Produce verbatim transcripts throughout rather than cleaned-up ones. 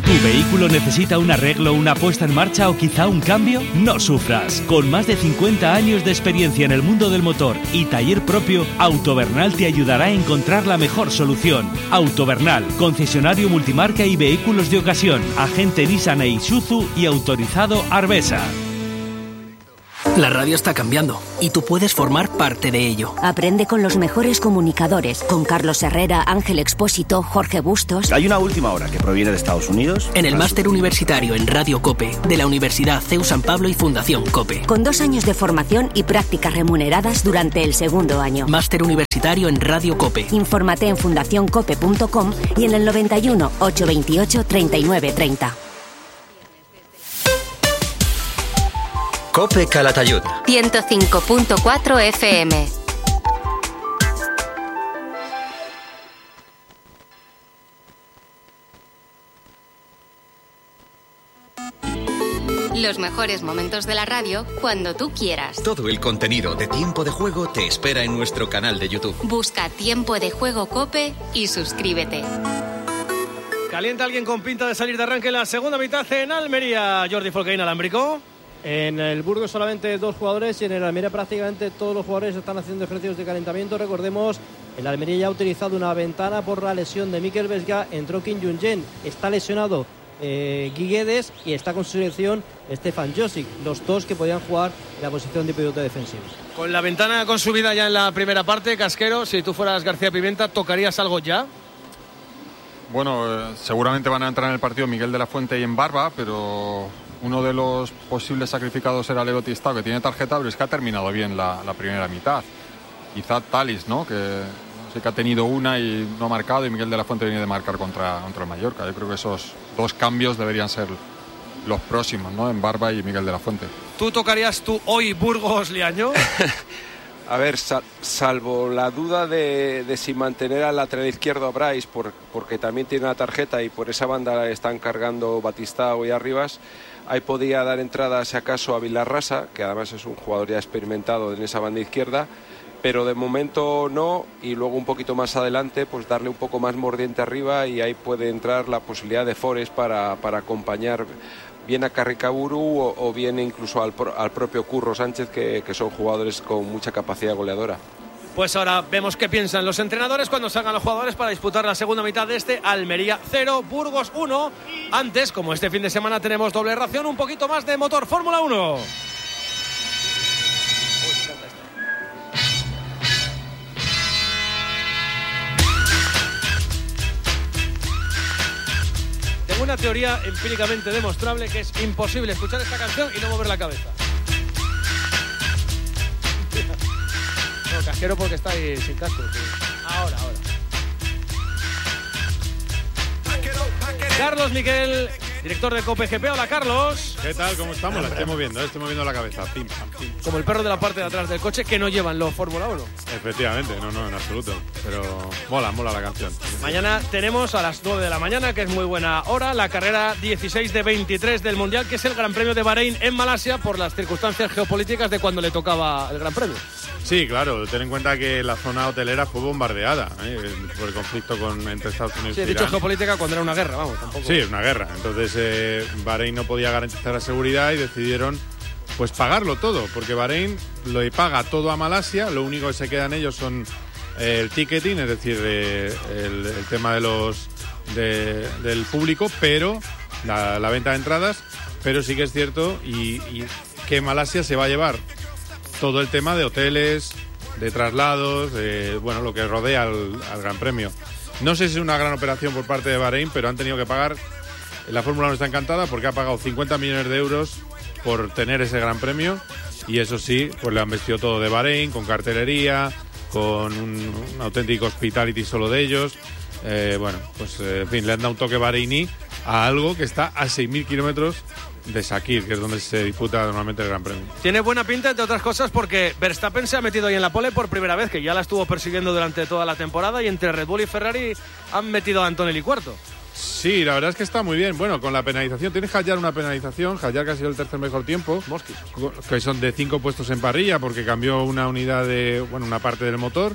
¿Tu vehículo necesita un arreglo, una puesta en marcha o quizá un cambio? No sufras. Con más de cincuenta años de experiencia en el mundo del motor y taller propio, Autovernal te ayudará a encontrar la mejor solución. Autovernal, concesionario multimarca y vehículos de ocasión, agente Nissan e Isuzu y autorizado Arbesa. La radio está cambiando y tú puedes formar parte de ello. Aprende con los mejores comunicadores, con Carlos Herrera, Ángel Expósito, Jorge Bustos. Hay una última hora que proviene de Estados Unidos. En el máster universitario en Radio COPE de la Universidad C E U San Pablo y Fundación COPE. Con dos años de formación y prácticas remuneradas durante el segundo año. Máster universitario en Radio COPE. Infórmate en fundación cope punto com y en el noventa y uno, ochocientos veintiocho, treinta y nueve treinta. COPE Calatayud. ciento cinco punto cuatro F M. Los mejores momentos de la radio cuando tú quieras. Todo el contenido de Tiempo de Juego te espera en nuestro canal de YouTube. Busca Tiempo de Juego COPE y suscríbete. ¿Calienta alguien con pinta de salir de arranque en la segunda mitad en Almería? Jordi Folcaín, alámbrico. En el Burgos solamente dos jugadores y en el Almería prácticamente todos los jugadores están haciendo ejercicios de calentamiento. Recordemos, el Almería ya ha utilizado una ventana por la lesión de Mikel Vesga. Entró Kim Jung-jen, está lesionado eh, Guiguedes y está con su selección Stefan Josic, los dos que podían jugar en la posición de pivote defensivo. Con la ventana consumida ya en la primera parte, Casquero, si tú fueras García Pimenta, ¿tocarías algo ya? Bueno, eh, seguramente van a entrar en el partido Miguel de la Fuente y en Barba, pero uno de los posibles sacrificados era Leo Tistao, que tiene tarjeta, pero es que ha terminado bien la, la primera mitad. Quizá Talis, ¿no? Que sí que ha tenido una y no ha marcado, y Miguel de la Fuente viene de marcar contra, contra el Mallorca. Yo creo que esos dos cambios deberían ser los próximos, ¿no? En Barba y Miguel de la Fuente. ¿Tú tocarías tú hoy Burgos Liaño? A ver, sal, salvo la duda de, de si mantener al lateral izquierdo a Brais, por, porque también tiene una tarjeta y por esa banda están cargando Batistao y Arribas, ahí podía dar entrada, si acaso, a Vilarrasa, que además es un jugador ya experimentado en esa banda izquierda, pero de momento no, y luego un poquito más adelante pues darle un poco más mordiente arriba, y ahí puede entrar la posibilidad de Forest para, para acompañar bien a Carricaburu o, o bien incluso al, al propio Curro Sánchez, que, que son jugadores con mucha capacidad goleadora. Pues ahora vemos qué piensan los entrenadores cuando salgan los jugadores para disputar la segunda mitad de este Almería cero, Burgos uno. Antes, como este fin de semana tenemos doble ración, un poquito más de motor Fórmula uno. Tengo una teoría empíricamente demostrable que es imposible escuchar esta canción y no mover la cabeza. No, Casquero porque está ahí sin casco. Sí. Ahora, ahora. Carlos Miquel, director de COPE G P. Hola, Carlos. ¿Qué tal? ¿Cómo estamos? La estoy moviendo, estoy moviendo la cabeza. Pim, pam, pim. Como el perro de la parte de atrás del coche que no llevan los Fórmula uno. Efectivamente, no, no, en absoluto. Pero mola, mola la canción. Mañana tenemos a las nueve de la mañana, que es muy buena hora, la carrera dieciséis de veintitrés del Mundial, que es el Gran Premio de Bahrein en Malasia, por las circunstancias geopolíticas de cuando le tocaba el Gran Premio. Sí, claro, ten en cuenta que la zona hotelera fue bombardeada ¿eh? por el conflicto con, entre Estados Unidos sí, y Irán. Sí, he dicho geopolítica cuando era una guerra, vamos, tampoco. Sí, una guerra. Entonces eh, Bahrein no podía garantizar la seguridad y decidieron pues pagarlo todo, porque Bahrein lo paga todo a Malasia, lo único que se quedan ellos son eh, el ticketing, es decir, eh, el, el tema de los de, del público, pero la, la venta de entradas, pero sí que es cierto y, y que Malasia se va a llevar todo el tema de hoteles, de traslados, de, bueno, lo que rodea al, al Gran Premio. No sé si es una gran operación por parte de Bahrein, pero han tenido que pagar. La Fórmula uno está encantada porque ha pagado cincuenta millones de euros por tener ese Gran Premio, y eso sí, pues le han vestido todo de Bahrein, con cartelería, con un, un auténtico hospitality solo de ellos. Eh, bueno, pues eh, en fin, le han dado un toque bahreiní a algo que está a seis mil kilómetros de Sakir, que es donde se disputa normalmente el Gran Premio. Tiene buena pinta, entre otras cosas, porque Verstappen se ha metido ahí en la pole por primera vez, que ya la estuvo persiguiendo durante toda la temporada, y entre Red Bull y Ferrari han metido a Antonelli cuarto. Sí, la verdad es que está muy bien. Bueno, con la penalización, tienes Hadjar una penalización, Hadjar que ha sido el tercer mejor tiempo, Mosquis, que son de cinco puestos en parrilla porque cambió una unidad de, bueno, una parte del motor,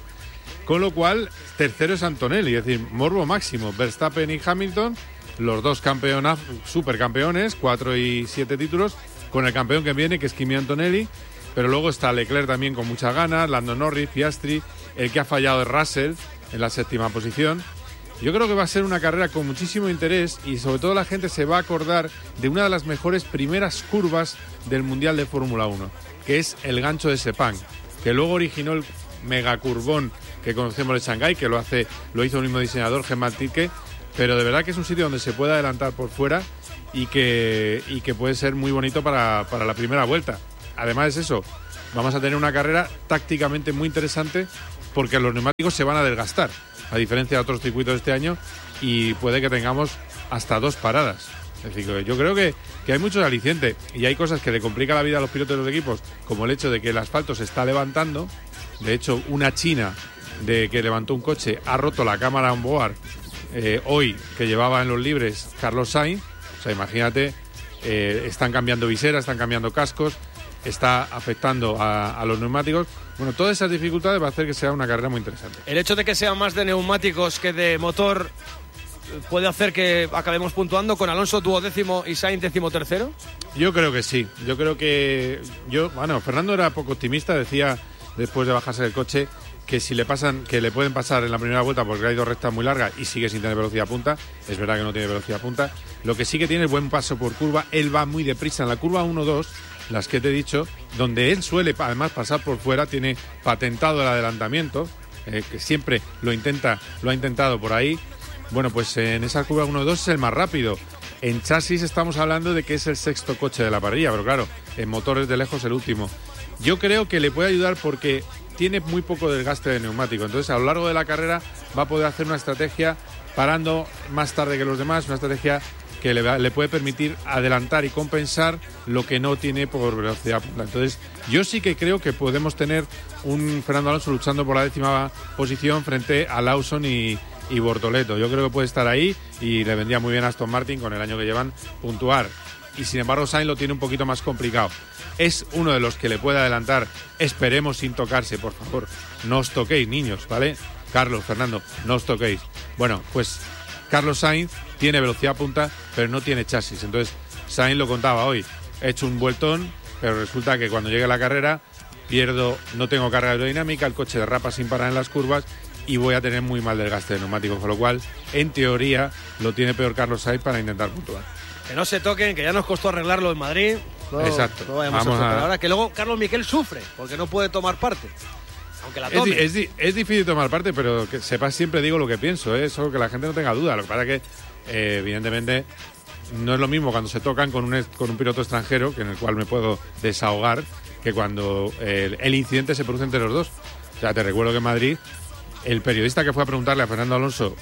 con lo cual tercero es Antonelli, es decir, morbo máximo. Verstappen y Hamilton, los dos campeonas, supercampeones, cuatro y siete títulos, con el campeón que viene, que es Kimi Antonelli, pero luego está Leclerc también con muchas ganas, Lando Norris, Piastri, el que ha fallado es Russell en la séptima posición. Yo creo que va a ser una carrera con muchísimo interés y sobre todo la gente se va a acordar de una de las mejores primeras curvas del Mundial de Fórmula uno, que es el gancho de Sepang, que luego originó el megacurvón que conocemos de Shanghái, que lo hace, lo hizo el mismo diseñador, Germán Tilke, pero de verdad que es un sitio donde se puede adelantar por fuera y que, y que puede ser muy bonito para, para la primera vuelta. Además es eso, vamos a tener una carrera tácticamente muy interesante porque los neumáticos se van a desgastar, a diferencia de otros circuitos de este año, y puede que tengamos hasta dos paradas. Es decir, yo creo que, que hay muchos alicientes y hay cosas que le complican la vida a los pilotos de los equipos, como el hecho de que el asfalto se está levantando. De hecho, una china de que levantó un coche ha roto la cámara onboard eh, hoy, que llevaba en los libres Carlos Sainz. O sea, imagínate, eh, están cambiando viseras, están cambiando cascos, está afectando a, a los neumáticos. Bueno, todas esas dificultades va a hacer que sea una carrera muy interesante. El hecho de que sea más de neumáticos que de motor puede hacer que acabemos puntuando con Alonso duodécimo y Sainz décimo tercero. Yo creo que sí. Yo creo que yo, bueno, Fernando era poco optimista, decía después de bajarse del coche que si le pasan, que le pueden pasar en la primera vuelta porque hay dos rectas muy largas y sigue sin tener velocidad punta. Es verdad que no tiene velocidad punta. Lo que sí que tiene es buen paso por curva. Él va muy deprisa en la curva uno dos, las que te he dicho, donde él suele además pasar por fuera, tiene patentado el adelantamiento, eh, que siempre lo intenta, lo ha intentado por ahí. Bueno, pues en esa curva uno dos es el más rápido. En chasis estamos hablando de que es el sexto coche de la parrilla, pero claro, en motores de lejos el último. Yo creo que le puede ayudar porque tiene muy poco desgaste de neumático, entonces a lo largo de la carrera va a poder hacer una estrategia parando más tarde que los demás, una estrategia que le, va, le puede permitir adelantar y compensar lo que no tiene por velocidad punta. Entonces yo sí que creo que podemos tener un Fernando Alonso luchando por la décima posición frente a Lawson y, y Bortoleto. Yo creo que puede estar ahí y le vendría muy bien a Aston Martin con el año que llevan puntuar. Y sin embargo Sainz lo tiene un poquito más complicado. Es uno de los que le puede adelantar, esperemos sin tocarse, por favor. No os toquéis, niños, ¿vale? Carlos, Fernando, no os toquéis. Bueno, pues Carlos Sainz tiene velocidad punta, pero no tiene chasis. Entonces, Sainz lo contaba hoy. He hecho un vueltón, pero resulta que cuando llegue la carrera, pierdo, no tengo carga aerodinámica, el coche derrapa sin parar en las curvas y voy a tener muy mal desgaste de neumáticos. Con lo cual, en teoría, lo tiene peor Carlos Sainz para intentar puntuar. Que no se toquen, que ya nos costó arreglarlo en Madrid. No, Exacto. No vayamos Vamos a a... ahora que luego Carlos Miquel sufre porque no puede tomar parte. Aunque la tome. Es, es, es difícil tomar parte, pero que sepas, siempre digo lo que pienso, ¿eh? Eso que la gente no tenga duda. Lo que pasa es que, eh, evidentemente, no es lo mismo cuando se tocan con un, con un piloto extranjero, que en el cual me puedo desahogar, que cuando el, el incidente se produce entre los dos. O sea, te recuerdo que en Madrid, el periodista que fue a preguntarle a Fernando Alonso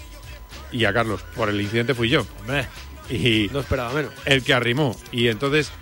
y a Carlos por el incidente fui yo. Hombre, y no esperaba menos. El que arrimó. Y entonces,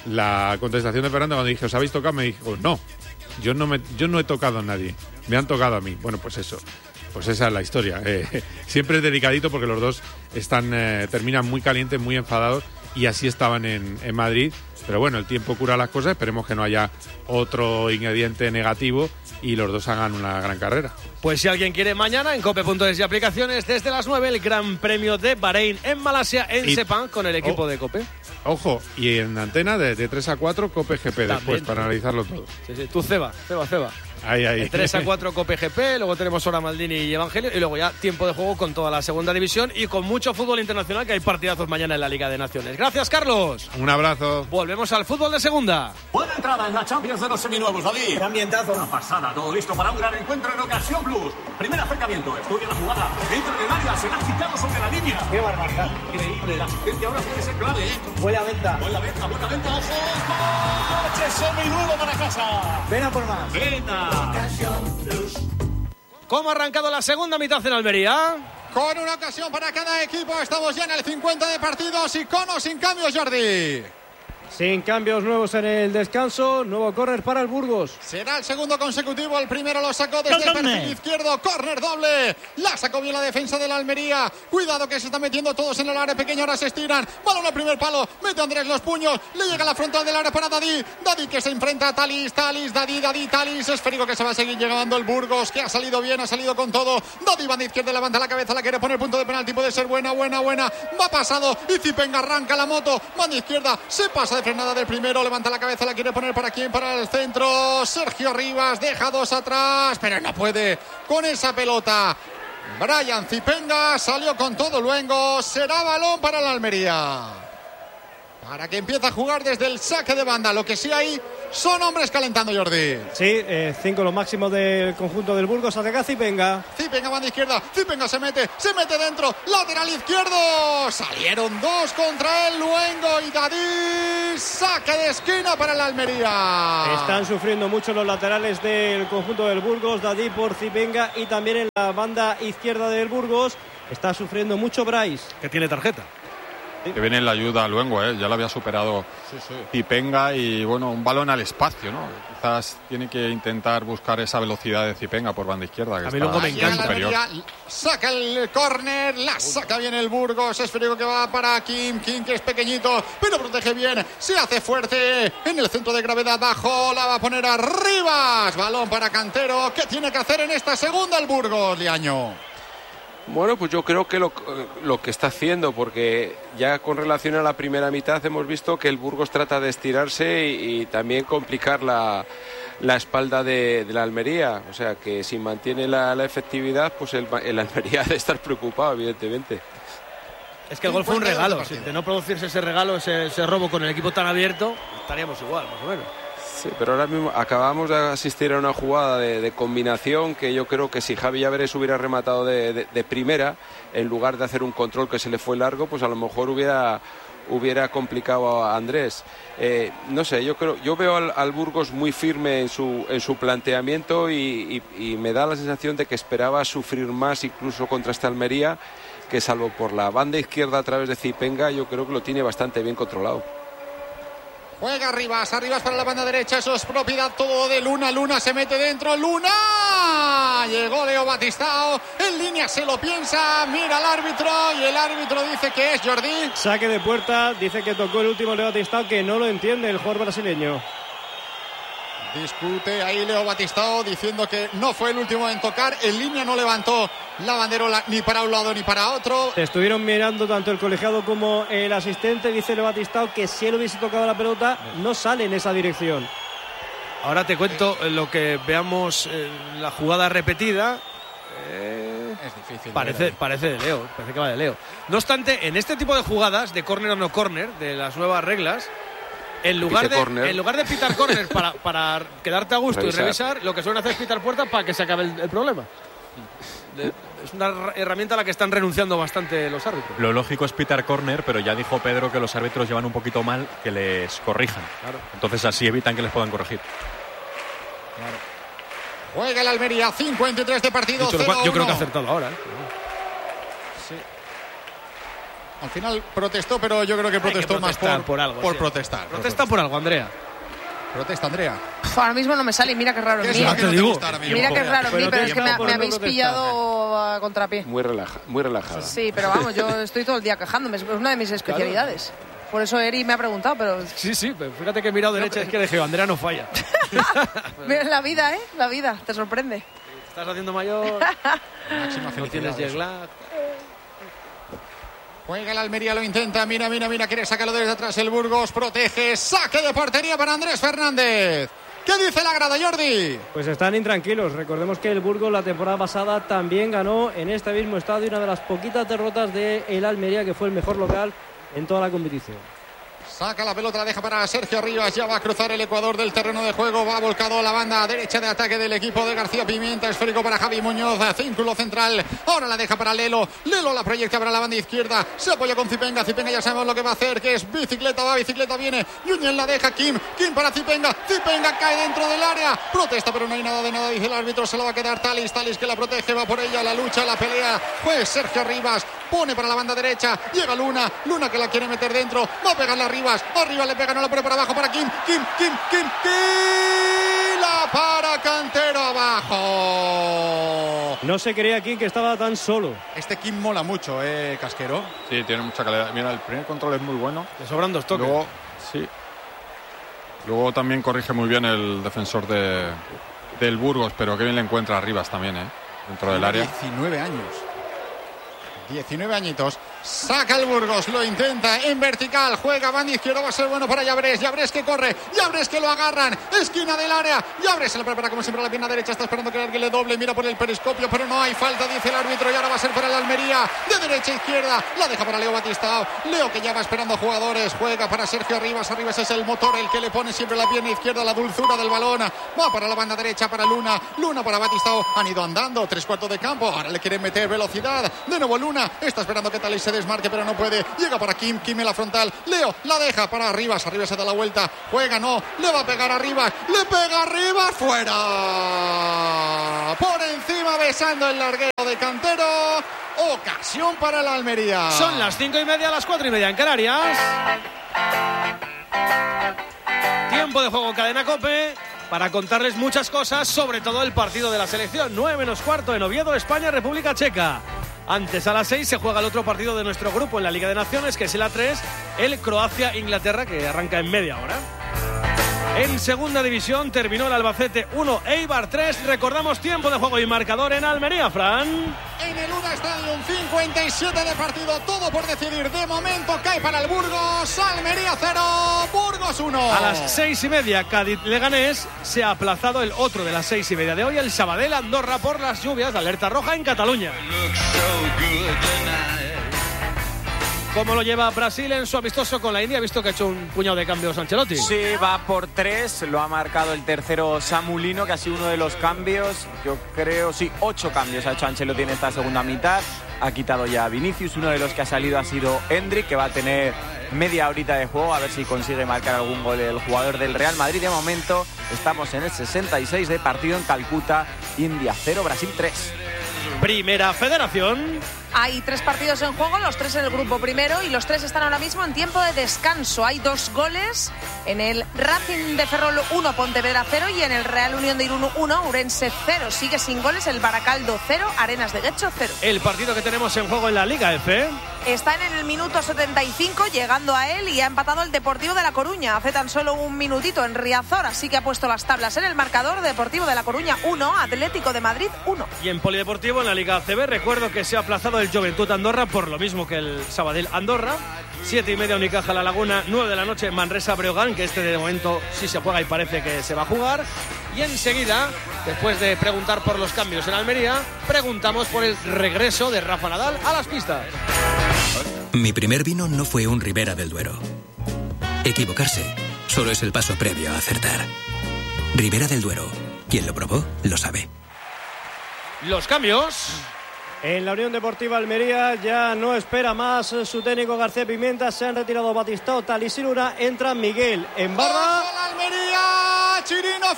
la contestación de Fernando cuando dije, ¿os habéis tocado? Me dijo, no. Yo no, me, yo no he tocado a nadie, me han tocado a mí. Bueno, pues eso, pues esa es la historia. Eh, siempre es delicadito porque los dos están eh, terminan muy calientes, muy enfadados, y así estaban en, en Madrid. Pero bueno, el tiempo cura las cosas, esperemos que no haya otro ingrediente negativo y los dos hagan una gran carrera. Pues si alguien quiere, mañana en cope punto es y aplicaciones, desde las nueve, el Gran Premio de Bahrein en Malasia, en y, Sepang, con el equipo oh, de Cope. Ojo, y en antena de, de tres a cuatro Cope G P después, también, para analizarlo todo. Sí, sí, tú ceba, ceba, ceba. Ahí, ahí. De tres a cuatro Cope G P, luego tenemos Hora Maldini y Evangelio, y luego ya tiempo de juego con toda la segunda división y con mucho fútbol internacional, que hay partidazos mañana en la Liga de Naciones. Gracias, Carlos. Un abrazo. Volvemos al fútbol de segunda. Buena entrada en la Champions de los seminuevos, David. Qué ambientazo. Una pasada, todo listo para un gran encuentro en Ocasión Plus. Primer acercamiento, estudia la jugada, entra en el área, se la ha quitado sobre la línea. Qué barbaridad. Increíble, la asistencia ahora puede ser clave, ¿eh? Buena venta. Buena venta, buena venta, ojo. Coche seminuevo para casa. Ven a por más. Venta. ¿Cómo ha arrancado la segunda mitad en Almería? Con una ocasión para cada equipo. Estamos ya en el cincuenta de partidos y con o sin cambios, Jordi. Sin cambios nuevos en el descanso, nuevo córner para el Burgos. Será el segundo consecutivo, el primero lo sacó desde el perfil izquierdo, córner doble, la sacó bien la defensa de la Almería, cuidado que se están metiendo todos en el área pequeña, ahora se estiran, balón al primer palo, mete Andrés los puños, le llega a la frontal del área para Dadí, Dadí que se enfrenta a Talis, Talis, Dadí, Dadí, Talis, esférico que se va a seguir llegando el Burgos, que ha salido bien, ha salido con todo, Dadí banda izquierda, levanta la cabeza, la quiere poner punto de penalti, puede ser buena, buena, buena, va pasado, y Zipenga arranca la moto, banda izquierda, se pasa de frenada del primero, levanta la cabeza, la quiere poner para quién, para el centro, Sergio Rivas, deja dos atrás, pero no puede con esa pelota. Brian Zipenga salió con todo luengo, será balón para la Almería. Para que empiece a jugar desde el saque de banda, lo que sí hay son hombres calentando, Jordi. Sí, eh, cinco los máximos del conjunto del Burgos, ataca Zipenga. Zipenga banda izquierda, Zipenga se mete, se mete dentro, lateral izquierdo, salieron dos contra el Luengo y Dadí, saque de esquina para la Almería. Están sufriendo mucho los laterales del conjunto del Burgos, Dadí por Zipenga, y también en la banda izquierda del Burgos está sufriendo mucho Bryce. Que tiene tarjeta. Que viene en la ayuda a Luengo, ¿eh? Ya lo había superado sí, sí. Zipenga y bueno, un balón al espacio, ¿no? Quizás tiene que intentar buscar esa velocidad de Zipenga por banda izquierda. Que a mí Luengo me encanta. Superior. Saca el córner, la saca bien el Burgos, es frío que va para Kim, Kim que es pequeñito, pero protege bien, se hace fuerte en el centro de gravedad bajo, la va a poner arriba, balón para Cantero, ¿qué tiene que hacer en esta segunda el Burgos, Liaño? Bueno, pues yo creo que lo, lo que está haciendo, porque ya con relación a la primera mitad hemos visto que el Burgos trata de estirarse y, y también complicar la, la espalda de, de la Almería. O sea que si mantiene la, la efectividad, pues el, el Almería ha de estar preocupado, evidentemente. Es que el gol fue un regalo. Si de no producirse ese regalo, ese, ese robo con el equipo tan abierto, estaríamos igual, más o menos. Sí, pero ahora mismo acabamos de asistir a una jugada de, de combinación que yo creo que si Javi Llaveres hubiera rematado de, de, de primera, en lugar de hacer un control que se le fue largo, pues a lo mejor hubiera, hubiera complicado a Andrés. Eh, no sé, yo creo, yo veo al, al Burgos muy firme en su, en su planteamiento y, y, y me da la sensación de que esperaba sufrir más incluso contra esta Almería, que salvo por la banda izquierda a través de Zipenga, yo creo que lo tiene bastante bien controlado. Juega Arribas, Arribas para la banda derecha, eso es propiedad todo de Luna, Luna se mete dentro, Luna, llegó Leo Batistao, en línea se lo piensa, mira al árbitro y el árbitro dice que es Jordi. Saque de puerta, dice que tocó el último Leo Batistao, que no lo entiende el jugador brasileño. Discute ahí Leo Batistao diciendo que no fue el último en tocar, en línea no levantó la banderola ni para un lado ni para otro. Estuvieron mirando tanto el colegiado como el asistente, dice Leo Batistao que si él hubiese tocado la pelota no sale en esa dirección. Ahora te cuento lo que veamos la jugada repetida. Eh, es difícil. Parece, parece de Leo, parece que va de Leo. No obstante, en este tipo de jugadas de córner o no córner, de las nuevas reglas, En lugar, de, en lugar de pitar córner para, para quedarte a gusto revisar. y revisar, lo que suelen hacer es pitar puertas para que se acabe el, el problema. De, es una herramienta a la que están renunciando bastante los árbitros. Lo lógico es pitar córner, pero ya dijo Pedro que los árbitros llevan un poquito mal que les corrijan. Claro. Entonces así evitan que les puedan corregir. Claro. Juega el Almería, cincuenta y tres de partido. Dicho, cero, yo creo que ha acertado ahora. ¿eh? Sí. Al final protestó, pero yo creo que protestó que más por, por algo. Por sí. protestar. Protesta por, protestar. por algo, Andrea. Protesta, Andrea. Ahora mismo no me sale, mira qué raro en mí. No te digo. Mira qué raro en mí, pero es que me, me habéis pillado a contrapié. Muy, relaja, muy relajada. Sí, pero vamos, yo estoy todo el día quejándome, es una de mis especialidades. Claro. Por eso Eri me ha preguntado, pero... Sí, sí, pero fíjate que he mirado derecha, es que dije, Andrea no falla. Mira la vida, ¿eh? La vida, te sorprende. Estás haciendo mayor. Máxima no tienes jet lag. Juega el Almería, lo intenta, mira, mira, mira, quiere sacarlo desde atrás el Burgos, protege, saque de portería para Andrés Fernández. ¿Qué dice la grada, Jordi? Pues están intranquilos. Recordemos que el Burgos la temporada pasada también ganó en este mismo estadio, una de las poquitas derrotas de el Almería, que fue el mejor local en toda la competición. Saca la pelota, la deja para Sergio Rivas, ya va a cruzar el ecuador del terreno de juego, va volcado a la banda derecha de ataque del equipo de García Pimienta, esférico para Javi Muñoz, círculo central, ahora la deja para Lelo, Lelo la proyecta para la banda izquierda, se apoya con Zipenga, Zipenga ya sabemos lo que va a hacer, que es bicicleta, va, bicicleta viene, Yuñez la deja, Kim, Kim para Zipenga, Zipenga cae dentro del área, protesta pero no hay nada de nada, dice el árbitro, se la va a quedar Talis, Talis que la protege, va por ella, la lucha, la pelea, pues Sergio Rivas, pone para la banda derecha, llega Luna, Luna que la quiere meter dentro, va a pegarle a Rivas, arriba le pega, no la pone para abajo para Kim, Kim, Kim, Kim, Kim, la para Cantero abajo. No se creía Kim que estaba tan solo. Este Kim mola mucho, eh, Casquero. Sí, tiene mucha calidad. Mira, el primer control es muy bueno. Le sobran dos toques. Luego, sí. Luego también corrige muy bien el defensor de, del Burgos, pero que bien le encuentra a Rivas también, ¿eh? Dentro del área. diecinueve años. diecinueve añitos. Saca el Burgos, lo intenta en vertical, juega banda izquierda, va a ser bueno para Llabres, Llabres que corre, Llabres que lo agarran, esquina del área, Llabres se le prepara como siempre a la pierna derecha, está esperando que alguien le doble, mira por el periscopio, pero no hay falta, dice el árbitro, y ahora va a ser para el Almería, de derecha a izquierda, la deja para Leo Batistao, Leo que ya va esperando jugadores, juega para Sergio Arribas, Arribas es el motor, el que le pone siempre la pierna izquierda, la dulzura del balón, va para la banda derecha, para Luna, Luna para Batistao, han ido andando, tres cuartos de campo, ahora le quieren meter velocidad, de nuevo Luna, está esperando que Talí se desmarque, pero no puede, llega para Kim, Kim en la frontal, Leo la deja para Arribas, Arribas se da la vuelta, juega, no, le va a pegar a Arribas, le pega Arribas, fuera, por encima besando el larguero de Cantero, ocasión para la Almería. Son las cinco y media, las cuatro y media en Canarias. Tiempo de juego Cadena COPE para contarles muchas cosas, sobre todo el partido de la selección. nueve menos cuarto en Oviedo, España, República Checa. Antes, a las seis, se juega el otro partido de nuestro grupo en la Liga de Naciones, que es el A tres, el Croacia-Inglaterra, que arranca en media hora. En segunda división terminó el Albacete uno, Eibar tres. Recordamos tiempo de juego y marcador en Almería, Fran. En el Luna Stadium, cincuenta y siete de partido, todo por decidir. De momento cae para el Burgos, Almería cero, Burgos uno. A las seis y media, Cádiz-Leganés. Se ha aplazado el otro de las seis y media de hoy, el Sabadell-Andorra, por las lluvias, alerta roja en Cataluña. ¿Cómo lo lleva Brasil en su amistoso con la India? Ha visto que ha hecho un puñado de cambios Ancelotti. Sí, va por tres. Lo ha marcado el tercero Samu Lino, que ha sido uno de los cambios. Yo creo, sí, ocho cambios ha hecho Ancelotti en esta segunda mitad. Ha quitado ya a Vinicius. Uno de los que ha salido ha sido Endrick, que va a tener media horita de juego. A ver si consigue marcar algún gol el jugador del Real Madrid. De momento estamos en el sesenta y seis de partido en Calcuta. India cero, Brasil tres. Primera Federación. Hay tres partidos en juego, los tres en el grupo primero, y los tres están ahora mismo en tiempo de descanso. Hay dos goles en el Racing de Ferrol uno, Pontevedra cero, y en el Real Unión de Irún uno, Urense cero. Sigue sin goles el Baracaldo cero, Arenas de Guecho cero. El partido que tenemos en juego en la Liga F. Están en el minuto setenta y cinco, llegando a él, y ha empatado el Deportivo de La Coruña hace tan solo un minutito en Riazor, así que ha puesto las tablas en el marcador. Deportivo de La Coruña uno, Atlético de Madrid uno. Y en Polideportivo, en la Liga A C B, recuerdo que se ha aplazado el Juventud Andorra, por lo mismo que el Sabadell Andorra. Siete y media Unicaja La Laguna, nueve de la noche Manresa Breogán, que este de momento sí se juega y parece que se va a jugar. Y enseguida, después de preguntar por los cambios en Almería, preguntamos por el regreso de Rafa Nadal a las pistas. Mi primer vino no fue un Ribera del Duero. Equivocarse solo es el paso previo a acertar. Ribera del Duero, quien lo probó lo sabe. Los cambios. En la Unión Deportiva Almería ya no espera más su técnico García Pimienta. Se han retirado Batistao, Talís y Luna. Entra Miguel en barra. ¡Ojo la Almería! Chirino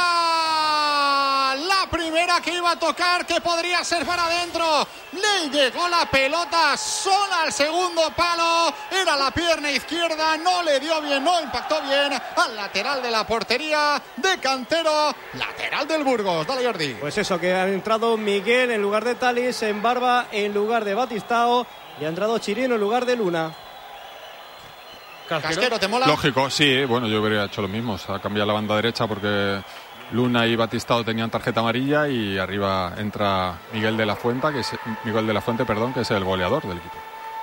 fuera. La primera que iba a tocar, que podría ser para adentro. Le llegó la pelota sola al segundo palo. Era la pierna izquierda. No le dio bien, no impactó bien al lateral de la portería de Cantero. Lateral del Burgos. Dale, Jordi. Pues eso, que ha entrado Miguel en lugar de Talís, en barba en lugar de Batistao, y ha entrado Chirino en lugar de Luna. Casquero, ¿te mola? Lógico, sí, bueno, yo hubiera hecho lo mismo. Se ha cambiado la banda derecha porque Luna y Batistao tenían tarjeta amarilla, y arriba entra Miguel de la Fuente, que es Miguel de la Fuente, perdón, que es el goleador del equipo.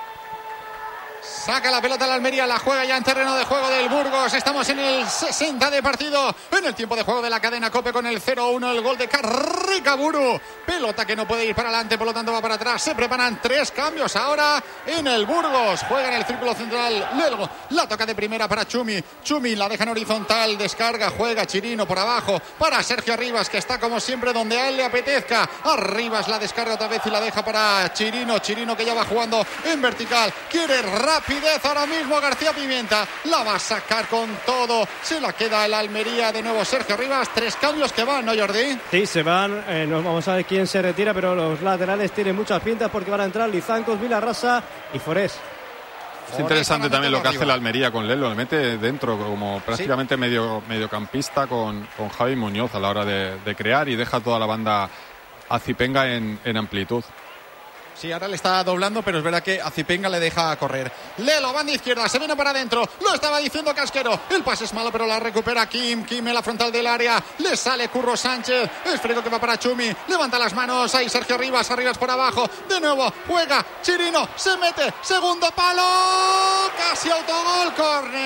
Saca la pelota la Almería, la juega ya en terreno de juego del Burgos. Estamos en el sesenta de partido, en el tiempo de juego de la cadena COPE, con el cero uno, el gol de Carricaburu. Pelota que no puede ir para adelante, por lo tanto va para atrás. Se preparan tres cambios ahora en el Burgos. Juega en el círculo central Lelgo. La toca de primera para Chumi. Chumi la deja en horizontal, descarga, juega Chirino por abajo para Sergio Arribas, que está como siempre donde a él le apetezca. Arribas la descarga otra vez y la deja para Chirino. Chirino que ya va jugando en vertical. Quiere rápido rapidez ahora mismo García Pimienta. La va a sacar con todo. Se la queda el Almería de nuevo Sergio Rivas. Tres cambios que van, ¿no, Jordi? Sí, se van. Eh, no vamos a ver quién se retira, pero los laterales tienen muchas pintas porque van a entrar Lizancos, Vilarrasa y Forés. Es interesante también lo que hace la Almería con Lelo, le mete dentro como prácticamente ¿sí? medio mediocampista con, con Javi Muñoz a la hora de, de crear y deja toda la banda a Zipenga en, en amplitud. Sí, ahora le está doblando, pero es verdad que a Zipenga le deja correr. Lelo, banda izquierda, se viene para adentro. Lo estaba diciendo Casquero. El pase es malo, pero la recupera Kim. Kim en la frontal del área. Le sale Curro Sánchez. Es frío que va para Chumi. Levanta las manos. Ahí Sergio Rivas. Arribas por abajo. De nuevo juega. Chirino se mete. Segundo palo. Casi autogol.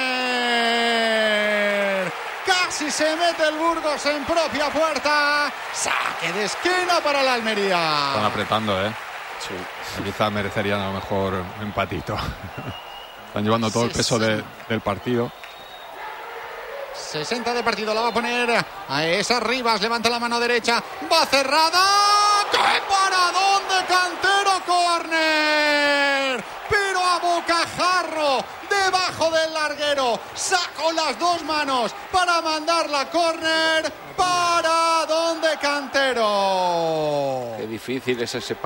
Córner. Casi se mete el Burgos en propia puerta. Saque de esquina para la Almería. Están apretando, ¿eh? Sí. Quizá merecerían a lo mejor un empatito. Están llevando todo el peso de, del partido. sesenta de partido, la va a poner a esas Rivas, levanta la mano derecha, va cerrada. ¡Qué paradón de Cantero! ¡Córner! Pero a bocajarro, debajo del larguero, sacó las dos manos para mandar la córner. Paradón de Cantero. Qué difícil es ese